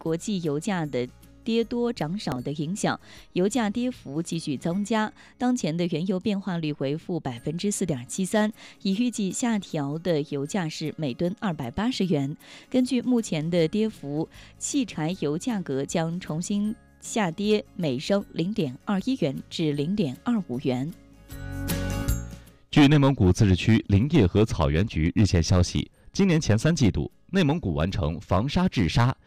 国际油价的跌多涨少的影响，油价跌幅继续增加。当前的原油变化率为负4.73%，已预计下调的油价是每吨280元。根据目前的跌幅，汽柴油价格将重新下跌每升0.21元至0.25元。 据内蒙古自治区林业和草原局日前消息，今年前3季度，内蒙古完成防沙治沙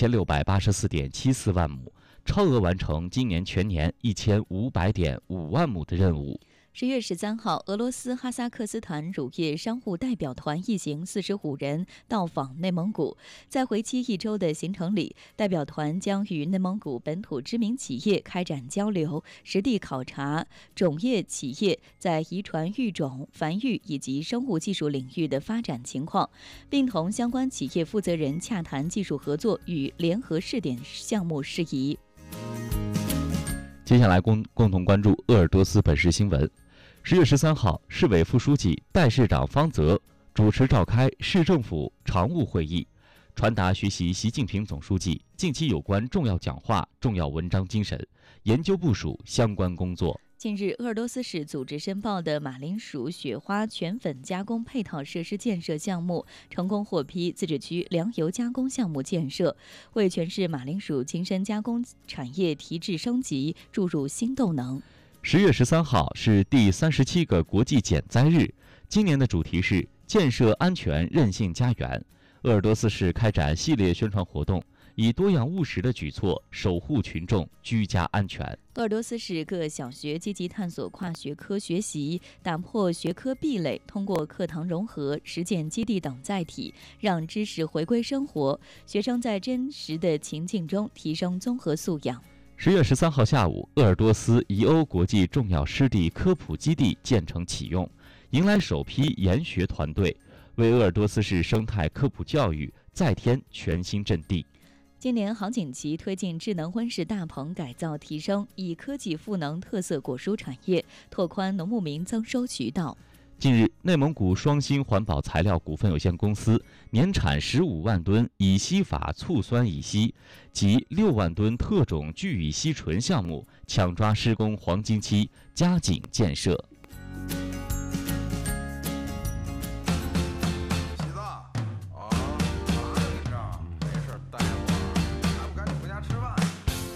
1684.74万亩，超额完成今年全年1500.5万亩的任务。 10月13号，俄罗斯哈萨克斯坦乳业商户代表团一行45人到访内蒙古。在为期1周的行程里，代表团将与内蒙古本土知名企业开展交流，实地考察种业企业在遗传育种、繁育以及生物技术领域的发展情况，并同相关企业负责人洽谈技术合作与联合试点项目事宜。 接下来共同关注鄂尔多斯本市新闻。10月13号，市委副书记、代市长方泽主持召开市政府常务会议，传达学习习近平总书记近期有关重要讲话、重要文章精神，研究部署相关工作。 近日，鄂尔多斯市组织申报的马铃薯雪花全粉加工配套设施建设项目成功获批自治区粮油加工项目建设，为全市马铃薯精深加工产业提质升级注入新动能。 10月13号是第37个国际减灾日，今年的主题是建设安全韧性家园。鄂尔多斯市开展系列宣传活动，以多样务实的举措守护群众居家安全。 鄂尔多斯市各小学积极探索跨学科学习，打破学科壁垒，通过课堂融合、实践基地等载体，让知识回归生活，学生在真实的情境中提升综合素养。 10月13号下午，鄂尔多斯宜欧国际重要湿地科普基地建成启用，迎来首批研学团队，为鄂尔多斯市生态科普教育再添全新阵地。 今年杭锦旗推进智能温室大棚改造提升，以科技赋能特色果蔬产业，拓宽农牧民增收渠道。 近日，内蒙古双星环保材料股份有限公司年产15万吨乙烯法醋酸乙烯及6万吨特种聚乙烯醇项目抢抓施工黄金期，加紧建设。